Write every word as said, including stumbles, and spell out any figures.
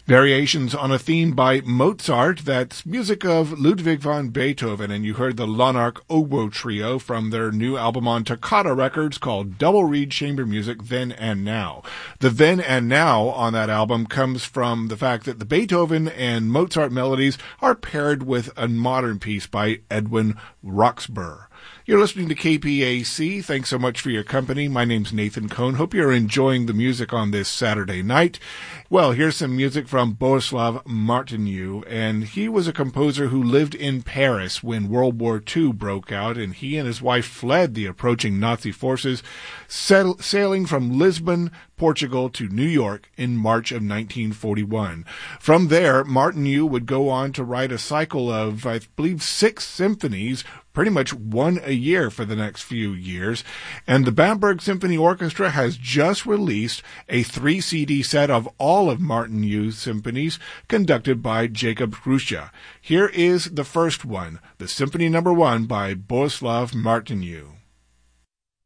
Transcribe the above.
Variations on a theme by Mozart, that's music of Ludwig van Beethoven, and you heard the Lonarch Oboe Trio from their new album on Toccata Records called Double Reed Chamber Music Then and Now. The Then and Now on that album comes from the fact that the Beethoven and Mozart melodies are paired with a modern piece by Edwin Roxburgh. You're listening to K P A C. Thanks so much for your company. My name's Nathan Cohn. Hope you're enjoying the music on this Saturday night. Well, here's some music from Bohuslav Martinu, and he was a composer who lived in Paris when World War Two broke out, and he and his wife fled the approaching Nazi forces, sail- sailing from Lisbon, Portugal to New York in March of nineteen forty-one. From there, Martinu would go on to write a cycle of, I believe, six symphonies, pretty much one a year for the next few years. And the Bamberg Symphony Orchestra has just released a three C D set of all of Martinu's symphonies conducted by Jacob Kruscha. Here is the first one, the Symphony Number One by Bohuslav Martinu.